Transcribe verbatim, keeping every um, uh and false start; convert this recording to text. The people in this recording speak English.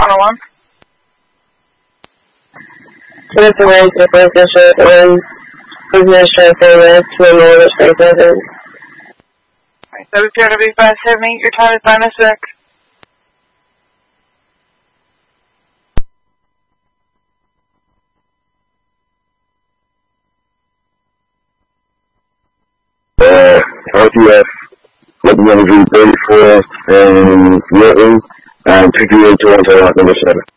Channel one. What's the way to the first district and business transfer to enroll the straight presence? W P R W five seventy, your time is nine oh six. Uh, R T F, representative thirty-four, and Milton, and two two eight two one to lock number seven.